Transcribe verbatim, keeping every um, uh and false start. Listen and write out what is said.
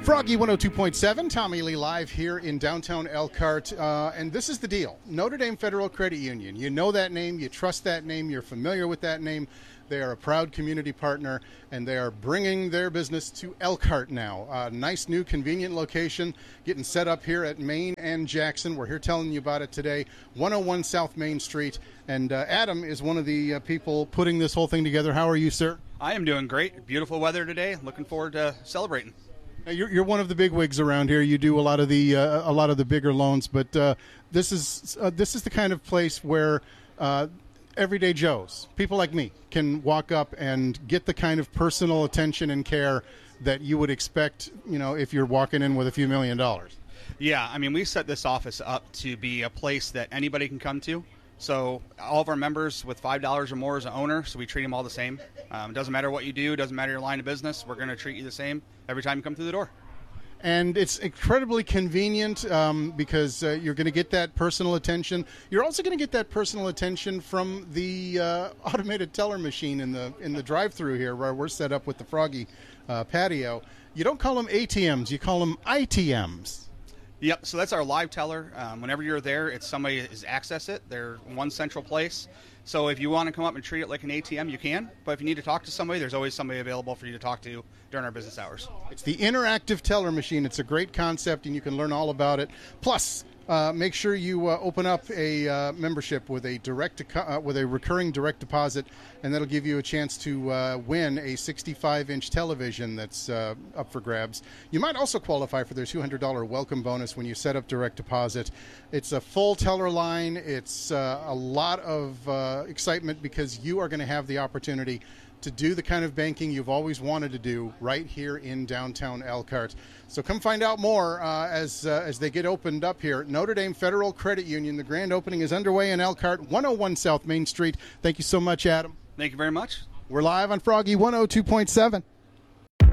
Froggy one oh two point seven, Tommy Lee live here in downtown Elkhart. Uh, and this is the deal. Notre Dame Federal Credit Union. You know that name. You trust that name. You're familiar with that name. They are a proud community partner, and they are bringing their business to Elkhart now. A nice new convenient location getting set up here at Main and Jackson. We're here telling you about it today, one oh one South Main Street. And uh, Adam is one of the uh, people putting this whole thing together. How are you, sir? I am doing great. Beautiful weather today. Looking forward to celebrating. You're, you're one of the big wigs around here. You do a lot of the uh, a lot of the bigger loans, but uh, this is uh, this is the kind of place where uh, everyday Joes, people like me, can walk up and get the kind of personal attention and care that you would expect, you know, if you're walking in with a few million dollars. Yeah, I mean, we set this office up to be a place that anybody can come to. So all of our members with five dollars or more as an owner, so we treat them all the same. Um, it doesn't matter what you do, doesn't matter your line of business, we're going to treat you the same every time you come through the door. And it's incredibly convenient um, because uh, you're going to get that personal attention. You're also going to get that personal attention from the uh, automated teller machine in the in the drive-thru here where we're set up with the Froggy uh, patio. You don't call them A T Ms, you call them I T Ms. Yep, so that's our live teller. Um, whenever you're there, it's somebody is access it. They're one central place. So if you want to come up and treat it like an A T M, you can. But if you need to talk to somebody, there's always somebody available for you to talk to during our business hours. It's the interactive teller machine. It's a great concept, and you can learn all about it. Plus, uh, make sure you uh, open up a uh, membership with a direct uh, with a recurring direct deposit, and that'll give you a chance to uh, win a sixty-five inch television that's uh, up for grabs. You might also qualify for their two hundred dollars welcome bonus when you set up direct deposit. It's a full teller line. It's uh, a lot of uh, excitement because you are going to have the opportunity to do the kind of banking you've always wanted to do right here in downtown Elkhart. So come find out more uh, as uh, as they get opened up here. Notre Dame Federal Credit Union. The grand opening is underway in Elkhart, one oh one South Main Street. Thank you so much, Adam. Thank you very much. We're live on Froggy one oh two point seven.